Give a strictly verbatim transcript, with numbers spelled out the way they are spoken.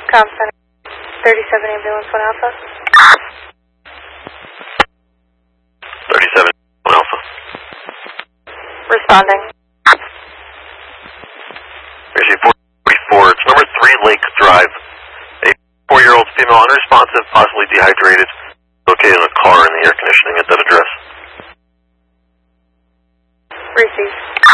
Com Center, thirty-seven Ambulance one Alpha. thirty-seven one Alpha. Responding. Emergency four forty-four, it's number three Lake Drive. A four-year-old female unresponsive, possibly dehydrated, located in a car in the air conditioning at that address. Received.